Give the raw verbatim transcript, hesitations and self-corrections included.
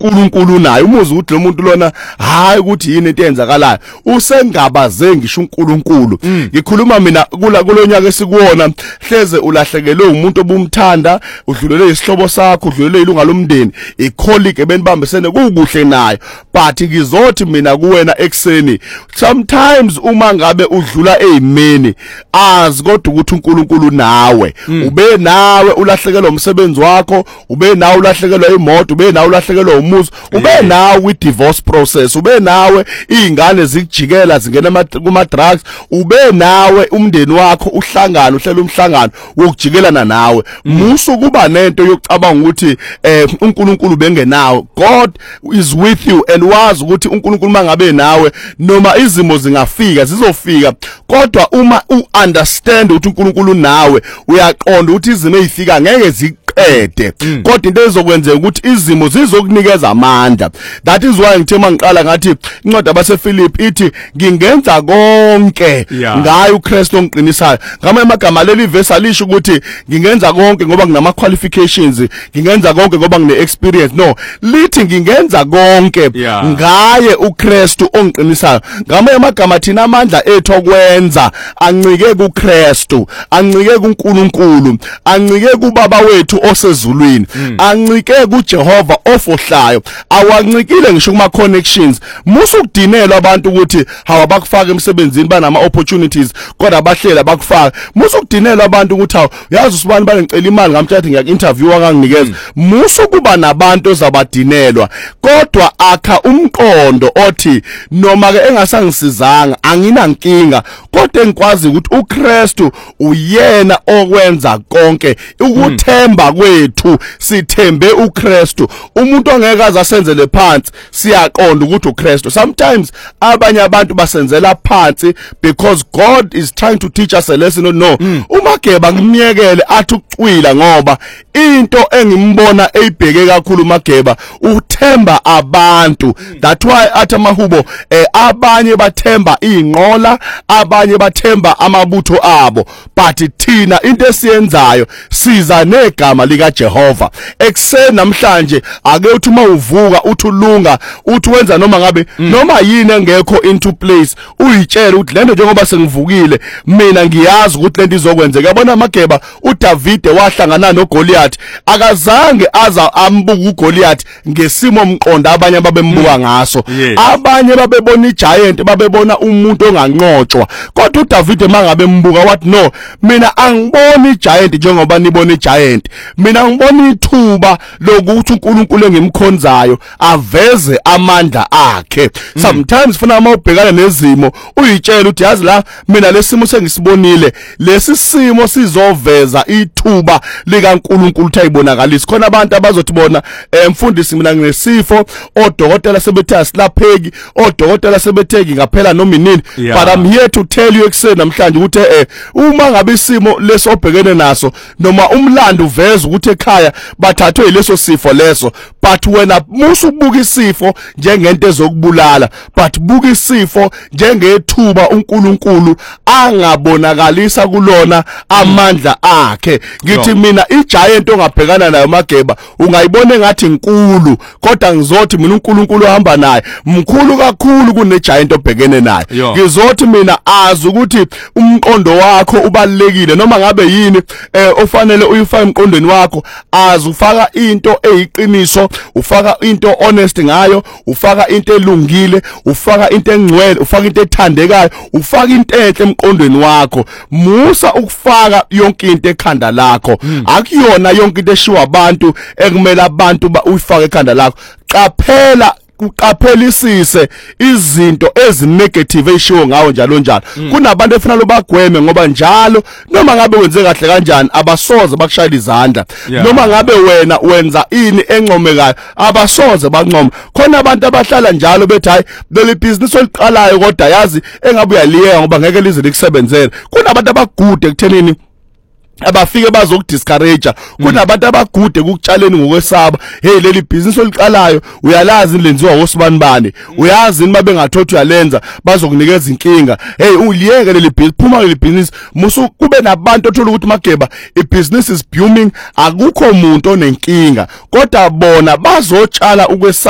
uNkulunkulu naye umuzi ukuthi lo muntu lona hayi ukuthi yini into eyenzakalayo usengabaze ngisho uNkulunkulu ngikhuluma mina kula kulonyaka esikuwona hleze ulahlekelwe umuntu obumthanda udlulele isihlobo sakho udlulele ilunga lomndeni icolleague ebenibambisene kukuhle nayo but ngizothi mina kuwena ekseni sometimes uma ngabe udlula ezimeni azi kodwa ukuthi uNkulunkulu nawe ube nawe ulahlekelwe umsebenzi wakho ube nawe ulahlekelwe imoto ube nawe ulahlekelwe umuzi ube nawe with divorce process ube nawe izingane zikujikela zingena kuma drugs ube nawe umndeni wakho uhlangana uhlela umhlangano wokujikelana nawe musu kuba nento yokucabanga ukuthi eh uNkulunkulu bengenawe God is with you and wazi ukuthi uNkulunkulu mangabe nawe noma izimo zingafika zizofika kodwa uma uunderstand ukuthi uNkulunkulu nawe uyaqonda ukuthi izimo ezifika ngeke ziqede kodwa into ezokwenzeka ukuthi izimo zizokunikeza amandla that is why ngithe mangiqala ngathi incwadi abaseFilipi ithi ngingenza konke ngaye uKristu ongiqinisayo ngama emagama leli verse alisho ukuthi ngingenza konke ngoba nginama qualifications ngingenza konke ngoba ngine experience no lithi ngingenza konke ngaye uKristu ongiqinisayo ngama emagama thina amandla ethu okwenza ancike kuKristu ancike kuNkulunkulu ancike kubaba wethu osezulwini ancike kuJehova ofohlayo awancikile ngisho kuma connections musu kudinelwa abantu ukuthi hawa bakufaka emsebenzini banama opportunities kodwa abahlela bakufaka musu kudinelwa abantu ukuthi hawa yazi usibani bale ngicela imali ngamthatha ngiyak interview akanginikeza musu kuba nabantu ozabadinelwa kodwa akha umqondo othi noma ke engasangisizanga anginankinga kodwa engikwazi ukuthi uKristu uyena okwenza konke ukuthemba kwethu sithembe uKristu umuntu ongeke azasenzele phansi siyaqonda ukuthi uKristu sometimes abanye abantu basenzela phansi because God is trying to teach us a lesson no mm. uMageba ngimyekele athi ucwila ngoba into engimbona eyibheke kakhulu uMageba uthemba abantu mm. that's why athi amahubo eh, abanye bathemba inqola abanye bathemba amabutho abo but thina into esiyenzayo siza negama lika Jehova ekseni namhlanje ake uthi uma uvuka uthi ulunga uthi wenza noma ngabe mm. noma yini engekho into place uyitshela ukuthi lento njengoba sengivukile mina ngiyazi ukuthi lento izokwenzeka yabona Mageba uDavide wahlangana noGoliath akazange aza ambuka uGoliath ngesimo omqonda abanye ababembuka ngaso yes. abanye babebona igiant babebona umuntu onganqotshwa kodwa uDavide mangabe embuka wathi no mina angiboni igiant njengoba nibona igiant mina ngibona ithuba lokuthi uNkulunkulu engimkhonzayo aveze amandla akhe mm. sometimes funa uma ubhekana nezimo uyitshela ukuthi yazi la mina lesimo sengisibonile lesi simo sizoveza ithuba likaNkulunkulu thayibonakalisa khona abantu abazothi bona emfundisi mina nginesifo odokotela sebethe asilapheki odokotela sebetheki ngaphela noma inini yeah. but I'm here to tell you ekseni namhlanje ukuthi eh uma ngabe isimo lesobhekene naso noma umlando uveza ukuthi ekhaya bathathwe ileso sifo leso but wena musu ubuka isifo njengento ezokubulala but buka isifo njengethuba uNkulunkulu angabonakalisa kulona amandla akhe ngithi no. mina igiant ongabhekana nayo Mageba ungayibona ngathi inkulu kodwa ngizothi mina uNkulunkulu ohamba naye mkhulu kakhulu kune giant obhekene naye ngizothi mina azi ukuthi umqondo wakho ubalekile noma ngabe yini eh, ofanele uyifaka emqondweni wakho azi ufaka into eyiqiniso ufaka into honest ngayo ufaka into elungile ufaka into engcwele ufaka into ethandekayo ufaka into enhle emqondweni wakho musa ukufaka yonke into ekhanda lakho hmm. akuyona yonke into eshiwa abantu ekumele abantu uyifake ekhanda lakho qaphela uqaphelisise izinto ezinegative eshiwo ngawo njalo njalo mm. kunabantu efuna lobagweme ngoba njalo noma ngabe wenze kahle kanjani abasoze bakushayela izandla yeah. noma ngabe wena wenza ini encomekayo abasoze bancoma khona abantu abahlala njalo bethi hayi leli business oliqalayo kodwa yazi engabe uyaliyeka ngoba ngeke lize likusebenzele kunabantu abagude ekuthenini abafike bazokudiscourage kunabantu abagude ukutshaleni ngokwesaba hey leli business oliqalayo uyalazi lenziwa osibani bani uyazi nima bengathothi uyalenza bazokunikeza inkinga hey uliyeke leli business phuma leli business musu kube nabantu othola ukuthi Mageba ibusiness is booming akukho umuntu onenkinga kodwa bona bazotshala ukwesaba